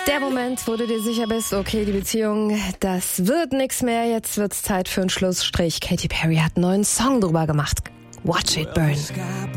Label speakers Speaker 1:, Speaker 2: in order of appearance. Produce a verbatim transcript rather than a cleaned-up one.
Speaker 1: Der Moment, wo du dir sicher bist, okay, die Beziehung, das wird nix mehr, jetzt wird's Zeit für einen Schlussstrich. Katy Perry hat einen neuen Song drüber gemacht. Watch It Burn.